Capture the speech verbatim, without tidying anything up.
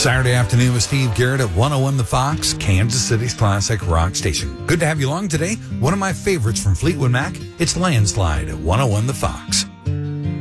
Saturday afternoon with Steve Garrett at one oh one The Fox, Kansas City's classic rock station. Good to have you along today. One of my favorites from Fleetwood Mac, it's Landslide at one oh one The Fox.